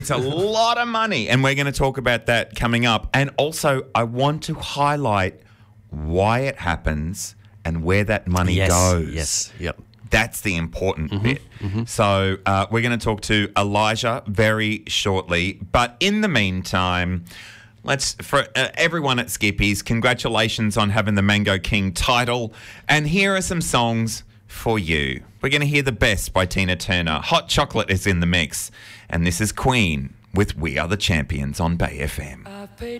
It's a lot of money, and we're going to talk about that coming up. And also, I want to highlight why it happens and where that money goes. Yes, yep. That's the important bit. So we're going to talk to Elijah very shortly. But in the meantime, for everyone at Skippy's, congratulations on having the Mango King title. And here are some songs for you. We're going to hear The Best by Tina Turner. Hot Chocolate is in the mix. And this is Queen with We Are the Champions on Bay FM.